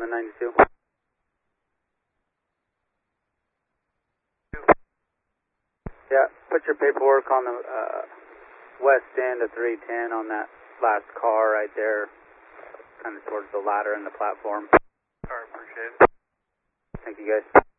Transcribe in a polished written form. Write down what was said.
192. Yeah, put your paperwork on the west end of 310 on that last car right there, kind of towards the ladder and the platform. Alright, appreciate it. Thank you guys.